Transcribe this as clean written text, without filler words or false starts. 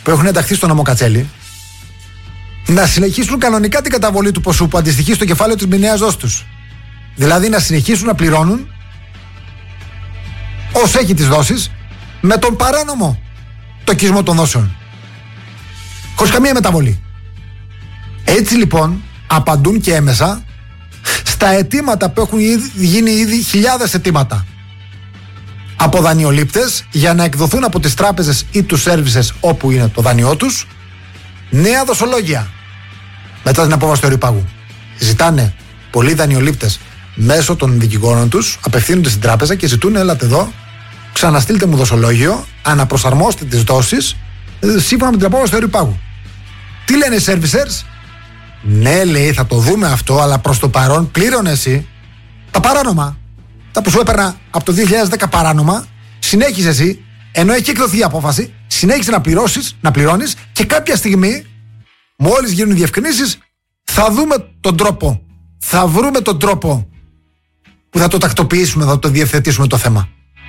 που έχουν ενταχθεί στο νομοκατσέλι να συνεχίσουν κανονικά την καταβολή του ποσού που αντιστοιχεί στο κεφάλαιο της μηνιαίας δόσης τους. Δηλαδή να συνεχίσουν να πληρώνουν ως έχει τις δόσεις με τον παράνομο τοκισμό των δόσεων. Χωρίς καμία μεταβολή. Έτσι λοιπόν απαντούν και έμεσα στα αιτήματα που έχουν γίνει ήδη χιλιάδες αιτήματα από δανειολήπτες για να εκδοθούν από τις τράπεζες ή τους services όπου είναι το δάνειό τους νέα δοσολόγια μετά την απόβαση του ορυπάγου. Ζητάνε πολλοί δανειολήπτες μέσω των δικηγόρων τους, απευθύνονται στην τράπεζα και ζητούν: έλατε εδώ, ξαναστείλτε μου δοσολόγιο, αναπροσαρμόστε τις δόσεις σύμφωνα με την απόβαση του ορυπάγου. Τι λένε οι servicers? Ναι, λέει, θα το δούμε αυτό, αλλά προς το παρόν πλήρωνε εσύ τα παράνομα. Τα που σου έπαιρνα από το 2010 παράνομα, συνέχισε εσύ, ενώ έχει εκδοθεί η απόφαση, συνέχισε να πληρώνεις και κάποια στιγμή, μόλις γίνουν οι διευκρινήσεις, θα δούμε τον τρόπο. Θα βρούμε τον τρόπο που θα το τακτοποιήσουμε, θα το διευθετήσουμε το θέμα.